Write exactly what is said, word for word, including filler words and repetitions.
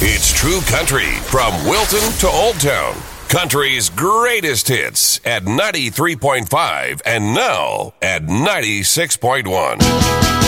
It's True Country from Wilton to Old Town. Country's greatest hits at ninety-three point five and now at ninety-six point one.